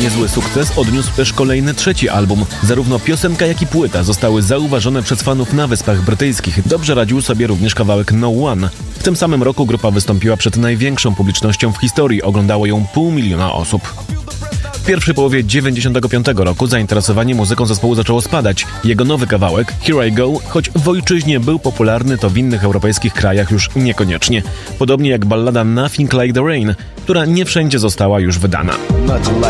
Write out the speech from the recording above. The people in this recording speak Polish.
Niezły sukces odniósł też kolejny trzeci album. Zarówno piosenka, jak i płyta zostały zauważone przez fanów na Wyspach Brytyjskich. Dobrze radził sobie również kawałek No One. W tym samym roku grupa wystąpiła przed największą publicznością w historii. Oglądało ją 500 000 osób. W pierwszej połowie 1995 roku zainteresowanie muzyką zespołu zaczęło spadać. Jego nowy kawałek, Here I Go, choć w ojczyźnie był popularny, to w innych europejskich krajach już niekoniecznie. Podobnie jak ballada Nothing Like the Rain, która nie wszędzie została już wydana.